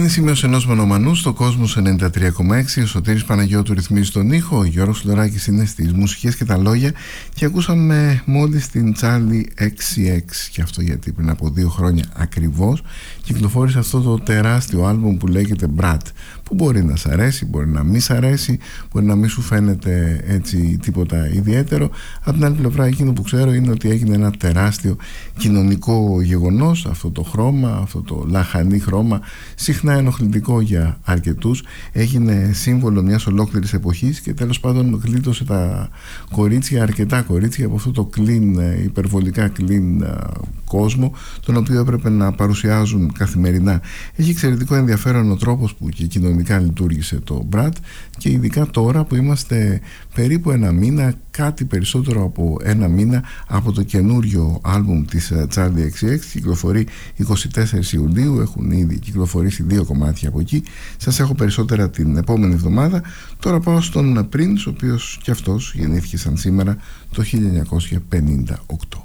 Είναι σημείωση ενός μονομανού στο Κόσμος 93,6. Ο Σωτήρης Παναγιώτου ρυθμίζει τον ήχο. Ο Γιώργος Φλωράκης είναι στις μουσικές και τα λόγια. Και ακούσαμε μόλις την Charli XCX. Και αυτό γιατί πριν από 2 χρόνια ακριβώς κυκλοφόρησε αυτό το τεράστιο άλμπουμ που λέγεται Brat. Που μπορεί να σ' αρέσει, μπορεί να μη σ' αρέσει, μπορεί να μη σου φαίνεται έτσι τίποτα ιδιαίτερο. Από την άλλη πλευρά, εκείνο που ξέρω είναι ότι έγινε ένα τεράστιο κοινωνικό γεγονός. Αυτό το χρώμα, αυτό το λαχανί χρώμα, συχνά ενοχλητικό για αρκετούς, έγινε σύμβολο μιας ολόκληρης εποχής και τέλος πάντων γλίτωσε τα κορίτσια, αρκετά κορίτσια, από αυτό το clean, υπερβολικά clean κόσμο, τον οποίο έπρεπε να παρουσιάζουν καθημερινά. Έχει εξαιρετικό ενδιαφέρον ο τρόπος που και κοινωνικά λειτουργήσε το Brat, και ειδικά τώρα που είμαστε περίπου ένα μήνα, κάτι περισσότερο από ένα μήνα από το καινούριο άλμπουμ της Charli XCX. Κυκλοφορεί 24 Ιουλίου, έχουν ήδη κυκλοφορήσει 2 κομμάτια από εκεί. Σας έχω περισσότερα την επόμενη εβδομάδα. Τώρα πάω στον Prince, ο οποίος και αυτός γεννήθηκε σαν σήμερα το 1958.